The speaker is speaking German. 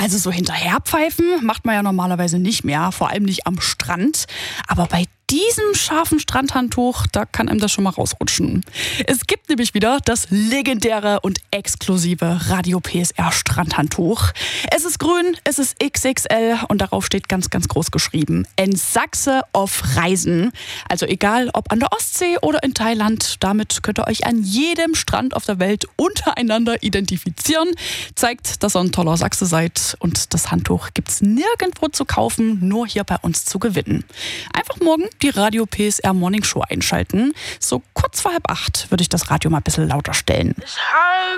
Also so hinterherpfeifen macht man ja normalerweise nicht mehr, vor allem nicht am Strand. Aber bei diesem scharfen Strandhandtuch, da kann einem das schon mal rausrutschen. Es gibt nämlich wieder das legendäre und exklusive Radio PSR Strandhandtuch. Es ist grün, es ist XXL und darauf steht ganz, ganz groß geschrieben: En Sachse auf Reisen. Also egal, ob an der Ostsee oder in Thailand, damit könnt ihr euch an jedem Strand auf der Welt untereinander identifizieren. Zeigt, dass ihr ein toller Sachse seid, und das Handtuch gibt's nirgendwo zu kaufen, nur hier bei uns zu gewinnen. Einfach morgen die Radio PSR Morning Show einschalten. So kurz vor 7:30 würde ich das Radio mal ein bisschen lauter stellen.